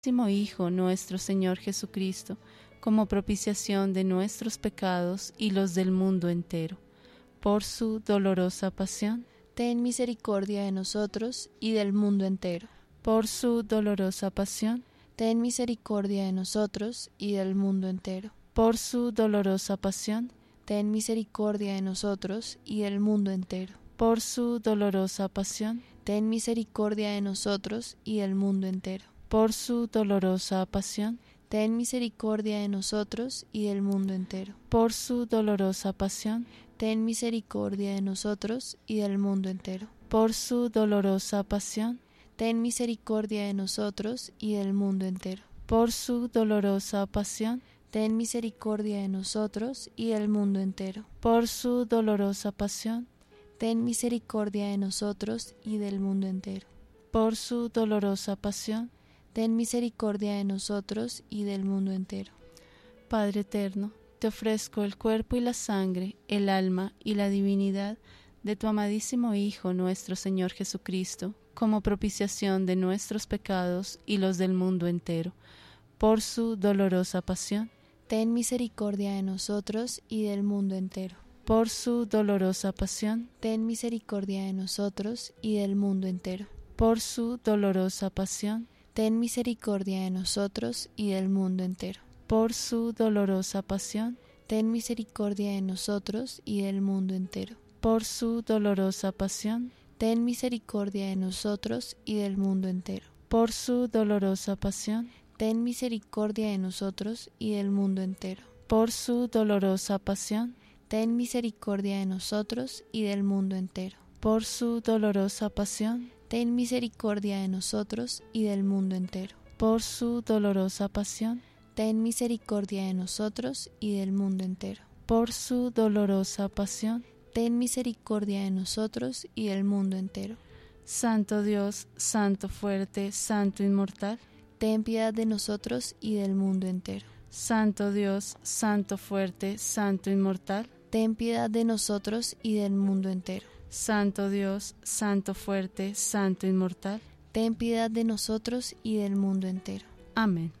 Hijo nuestro Señor Jesucristo, como propiciación de nuestros pecados y los del mundo entero. Por su dolorosa pasión, ten misericordia de nosotros y del mundo entero. por su dolorosa pasión, Ten misericordia de nosotros y del mundo entero. por su dolorosa pasión, Ten misericordia de nosotros y del mundo entero. por su dolorosa pasión, Ten misericordia de nosotros y del mundo entero. por su dolorosa pasión, Ten misericordia de nosotros y del mundo entero. por su dolorosa pasión, Ten misericordia de nosotros y del mundo entero. por su dolorosa pasión, Ten misericordia de nosotros y del mundo entero. por su dolorosa pasión, Ten misericordia de nosotros y del mundo entero. por su dolorosa pasión, Ten misericordia de nosotros y del mundo entero. por su dolorosa pasión. Ten misericordia de nosotros y del mundo entero. Padre eterno, te ofrezco el cuerpo y la sangre, el alma y la divinidad de tu amadísimo Hijo nuestro Señor Jesucristo, como propiciación de nuestros pecados y los del mundo entero, por su dolorosa pasión, Ten misericordia de nosotros y del mundo entero. por su dolorosa pasión, Ten misericordia de nosotros y del mundo entero. por su dolorosa pasión, Ten misericordia de nosotros y del mundo entero. por su dolorosa pasión, Ten misericordia de nosotros y del mundo entero. por su dolorosa pasión, Ten misericordia de nosotros y del mundo entero. por su dolorosa pasión, Ten misericordia de nosotros y del mundo entero. por su dolorosa pasión, Ten misericordia de nosotros y del mundo entero. por su dolorosa pasión, Ten misericordia de nosotros y del mundo entero. por su dolorosa pasión, Ten misericordia de nosotros y del mundo entero. por su dolorosa pasión. Ten misericordia de nosotros y del mundo entero. Santo Dios, Santo fuerte, Santo inmortal. Ten piedad de nosotros y del mundo entero. Santo Dios, Santo fuerte, Santo inmortal. Ten piedad de nosotros y del mundo entero. Santo Dios, Santo fuerte, Santo inmortal. Ten piedad de nosotros y del mundo entero. Amén.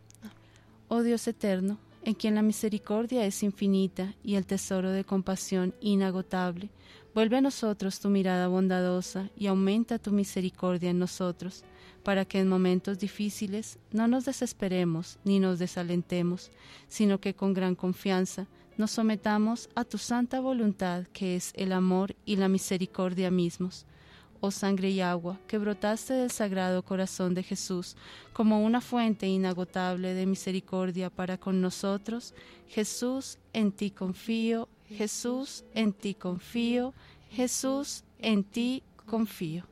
Oh Dios eterno, en quien la misericordia es infinita y el tesoro de compasión inagotable, vuelve a nosotros tu mirada bondadosa y aumenta tu misericordia en nosotros, para que en momentos difíciles no nos desesperemos ni nos desalentemos, sino que con gran confianza nos sometamos a tu santa voluntad, que es el amor y la misericordia mismos. Oh sangre y agua, que brotaste del Sagrado Corazón de Jesús como una fuente inagotable de misericordia para con nosotros, Jesús, en ti confío, Jesús, en ti confío, Jesús, en ti confío.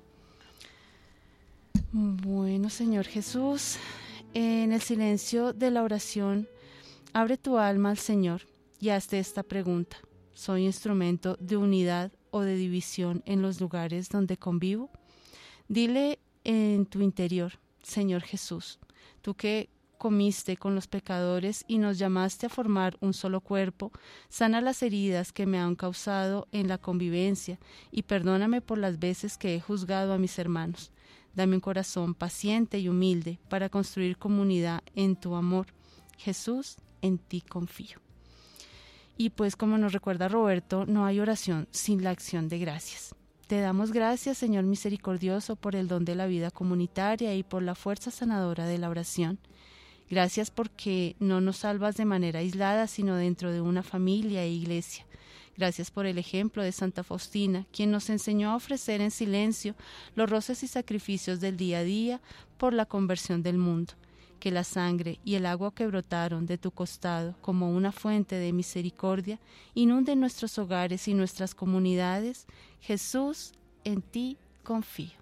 Bueno, Señor Jesús, en el silencio de la oración, abre tu alma al Señor y hazte esta pregunta: ¿soy instrumento de unidad o de división en los lugares donde convivo? Dile en tu interior: Señor Jesús, tú que comiste con los pecadores y nos llamaste a formar un solo cuerpo, sana las heridas que me han causado en la convivencia y perdóname por las veces que he juzgado a mis hermanos. Dame un corazón paciente y humilde para construir comunidad en tu amor. Jesús, en ti confío. Y pues, como nos recuerda Roberto, no hay oración sin la acción de gracias. Te damos gracias, Señor misericordioso, por el don de la vida comunitaria y por la fuerza sanadora de la oración. Gracias porque no nos salvas de manera aislada, sino dentro de una familia e iglesia. Gracias por el ejemplo de Santa Faustina, quien nos enseñó a ofrecer en silencio los roces y sacrificios del día a día por la conversión del mundo. Que la sangre y el agua que brotaron de tu costado como una fuente de misericordia inunden nuestros hogares y nuestras comunidades. Jesús, en ti confío.